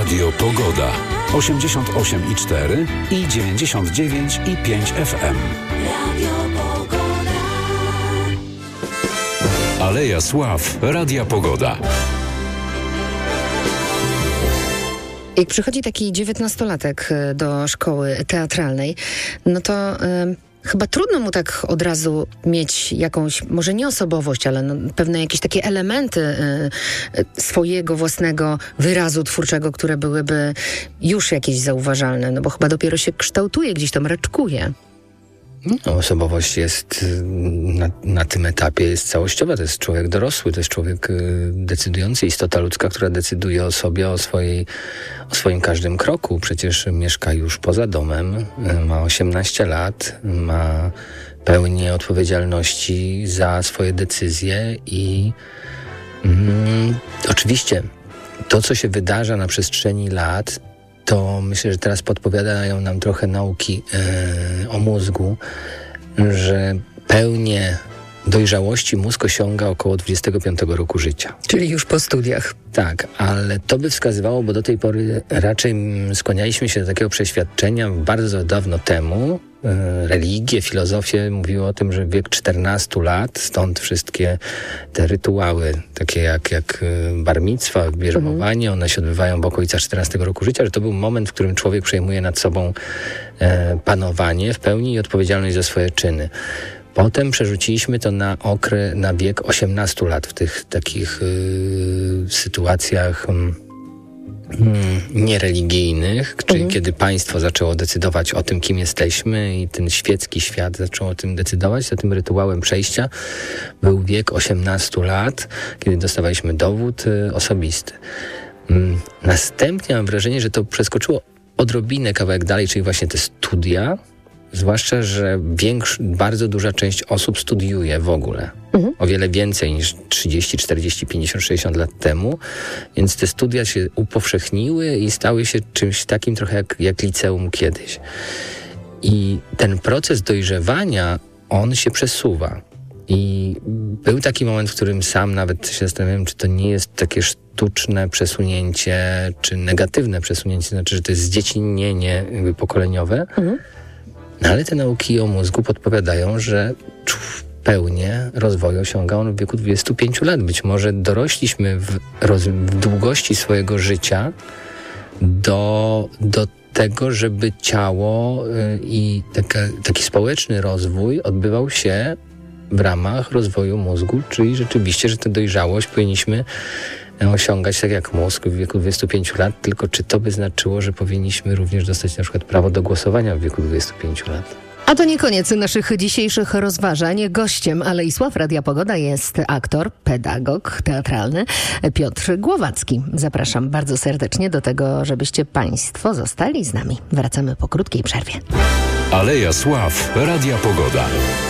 Radio Pogoda. 88,4 i 99,5 FM. Radio Pogoda. Aleja Sław. Radia Pogoda. Jak przychodzi taki 19-latek do szkoły teatralnej, no to chyba trudno mu tak od razu mieć jakąś, może nie osobowość, ale pewne jakieś takie elementy swojego własnego wyrazu twórczego, które byłyby już jakieś zauważalne, no bo chyba dopiero się kształtuje, gdzieś tam raczkuje. No, osobowość jest na tym etapie jest całościowa. To jest człowiek dorosły, to jest człowiek decydujący, istota ludzka, która decyduje o sobie, o swoim każdym kroku. Przecież mieszka już poza domem, ma 18 lat, ma pełnię odpowiedzialności za swoje decyzje i oczywiście to, co się wydarza na przestrzeni lat, to myślę, że teraz podpowiadają nam trochę nauki o mózgu, że pełnię dojrzałości mózg osiąga około 25 roku życia. Czyli już po studiach. Tak, ale to by wskazywało, bo do tej pory raczej skłanialiśmy się do takiego przeświadczenia bardzo dawno temu. Religie, filozofie mówiły o tym, że wiek 14 lat, stąd wszystkie te rytuały, takie jak bar micwa, bierzmowanie, one się odbywają w okolicach 14 roku życia, że to był moment, w którym człowiek przejmuje nad sobą panowanie w pełni i odpowiedzialność za swoje czyny. Potem przerzuciliśmy to na wiek 18 lat w tych takich sytuacjach niereligijnych, czyli kiedy państwo zaczęło decydować o tym, kim jesteśmy i ten świecki świat zaczął o tym decydować, za tym rytuałem przejścia był wiek 18 lat, kiedy dostawaliśmy dowód osobisty. Następnie mam wrażenie, że to przeskoczyło odrobinę kawałek dalej, czyli właśnie te studia, zwłaszcza, że bardzo duża część osób studiuje w ogóle. O wiele więcej niż 30, 40, 50, 60 lat temu. Więc te studia się upowszechniły i stały się czymś takim trochę jak liceum kiedyś. I ten proces dojrzewania, on się przesuwa. I był taki moment, w którym sam nawet się zastanawiałem, czy to nie jest takie sztuczne przesunięcie, czy negatywne przesunięcie, znaczy, że to jest zdziecinnienie pokoleniowe. No ale te nauki o mózgu podpowiadają, że pełnię rozwoju osiąga on w wieku 25 lat. Być może dorośliśmy w długości swojego życia do tego, żeby ciało i taki społeczny rozwój odbywał się w ramach rozwoju mózgu, czyli rzeczywiście, że tę dojrzałość powinniśmy osiągać tak jak mózg w wieku 25 lat, tylko czy to by znaczyło, że powinniśmy również dostać na przykład prawo do głosowania w wieku 25 lat? A to nie koniec naszych dzisiejszych rozważań. Gościem Alei Sław Radia Pogoda jest aktor, pedagog teatralny Piotr Głowacki. Zapraszam bardzo serdecznie do tego, żebyście Państwo zostali z nami. Wracamy po krótkiej przerwie. Aleja Sław. Radia Pogoda.